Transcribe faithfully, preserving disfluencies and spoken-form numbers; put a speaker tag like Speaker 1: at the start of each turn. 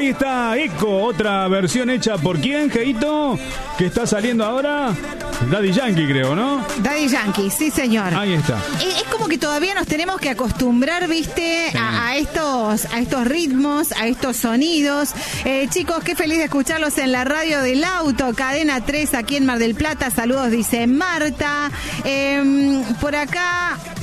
Speaker 1: está Eco, otra versión hecha por quién, Geito, que está saliendo ahora. Daddy Yankee, creo, ¿no?
Speaker 2: Daddy Yankee, sí, señor.
Speaker 1: Ahí está.
Speaker 2: Es, es como que todavía nos tenemos que acostumbrar, ¿viste? Sí. A, a estos a estos ritmos, a estos sonidos. Eh, chicos, qué feliz de escucharlos en la radio del auto, Cadena tres, aquí en Mar del Plata. Saludos, dice Marta. Eh, por acá...